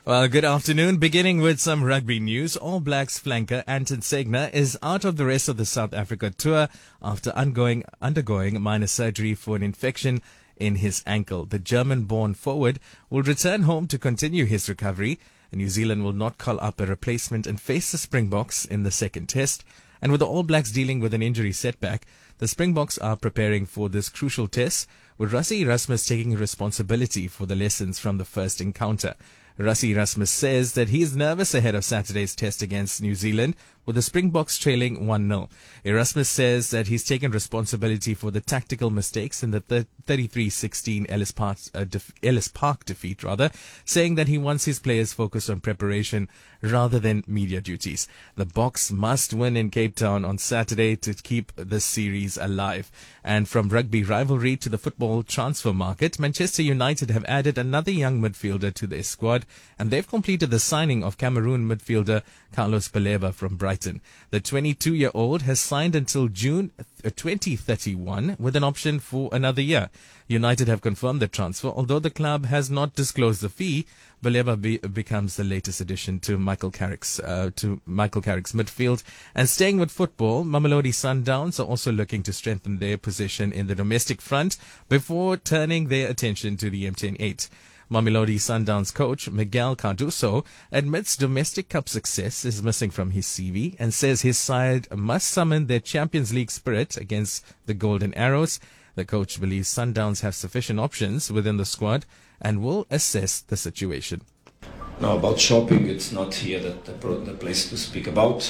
Well, good afternoon. Beginning with some rugby news. All Blacks flanker Anton Segner is out of the rest of the South Africa tour after undergoing minor surgery for an infection in his ankle. The German-born forward will return home to continue his recovery. New Zealand will not call up a replacement and face the Springboks in the second test. And with the All Blacks dealing with an injury setback, the Springboks are preparing for this crucial test, with Rassie Erasmus taking responsibility for the lessons from the first encounter. Rassie Erasmus says that he is nervous ahead of Saturday's test against New Zealand, with the Springboks trailing 1-0. Erasmus says that he's taken responsibility for the tactical mistakes in the 33-16 Ellis Park defeat, saying that he wants his players focused on preparation rather than media duties. The Boks must win in Cape Town on Saturday to keep the series alive. And from rugby rivalry to the football transfer market, Manchester United have added another young midfielder to their squad, and they've completed the signing of Cameroon midfielder Carlos Baleba from Brighton. The 22-year-old has signed until June 2031 with an option for another year. United have confirmed the transfer, although the club has not disclosed the fee. Baleba becomes the latest addition to Michael Carrick's midfield. And staying with football, Mamelodi Sundowns are also looking to strengthen their position in the domestic front before turning their attention to the MTN-8. Mamelodi Sundowns coach Miguel Cardoso admits domestic cup success is missing from his CV and says his side must summon their Champions League spirit against the Golden Arrows. The coach believes Sundowns have sufficient options within the squad and will assess the situation. No, about shopping, it's not here the place to speak about.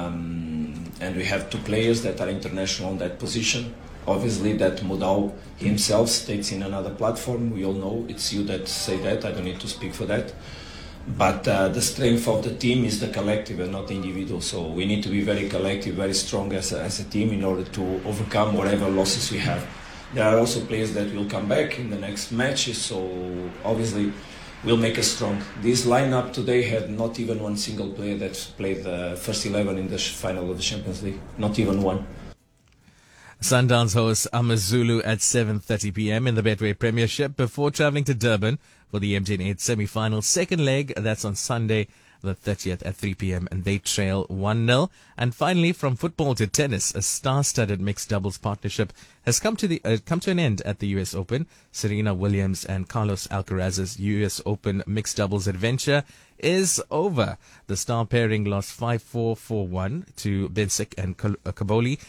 And we have two players that are international on that position. Obviously, that Modal himself states in another platform. We all know it's you that say that. I don't need to speak for that. But the strength of the team is the collective and not the individual. So we need to be very collective, very strong as a team in order to overcome whatever losses we have. There are also players that will come back in the next matches. So obviously, will make us strong. This lineup today had not even one single player that played the first 11 in the final of the Champions League. Not even one. Sundowns hosts Amazulu at 7:30 p.m. in the Betway Premiership before travelling to Durban for the MTN-8 semi-final second leg. That's on Sunday the 30th at 3 p.m. and they trail 1-0. And finally, from football to tennis, a star-studded mixed doubles partnership has come to an end at the US Open. Serena Williams and Carlos Alcaraz's US Open mixed doubles adventure is over. The star pairing lost 5-4, 4-1 to Bensik and Kaboli